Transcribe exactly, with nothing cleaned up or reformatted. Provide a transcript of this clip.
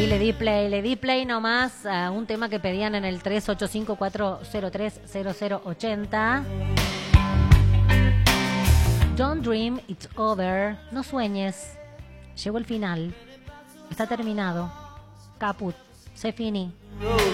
Ahí le di play, le di play nomás a un tema que pedían en el tres ocho cinco, cuatro cero tres, cero cero ocho cero. Don't dream, it's over. No sueñes. Llegó el final. Está terminado. Caput. Se fini.